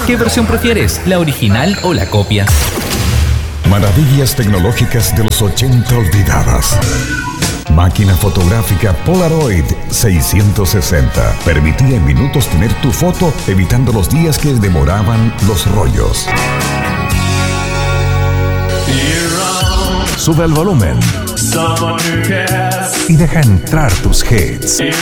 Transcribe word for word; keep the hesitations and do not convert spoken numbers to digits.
¿Qué versión prefieres? ¿La original o la copia? Maravillas tecnológicas de los ochenta olvidadas. Máquina fotográfica Polaroid seiscientos sesenta. Permitía en minutos tener tu foto, evitando los días que demoraban los rollos. Sube el volumen y deja entrar tus hits.